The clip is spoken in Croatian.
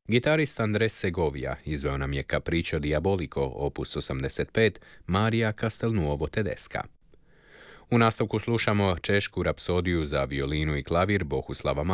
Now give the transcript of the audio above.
Gitarist Andres Segovia izveo nam je Capriccio Diabolico, opus 85, Marija Castelnuovo Tedesca. U nastavku slušamo češku rapsodiju za violinu i klavir Bohuslava